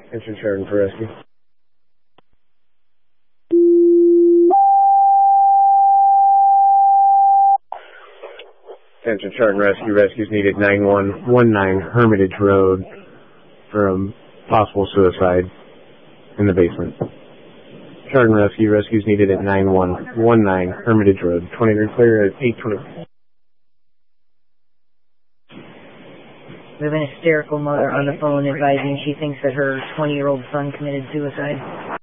Attention Chardon for rescue. Attention Chardon rescue. Rescues needed 9119 Hermitage Road for a possible suicide in the basement. Chardon rescue. Rescues needed at 9119 Hermitage Road. 23 clear at 820. We have an hysterical mother on the phone advising she thinks that her 20-year-old son committed suicide.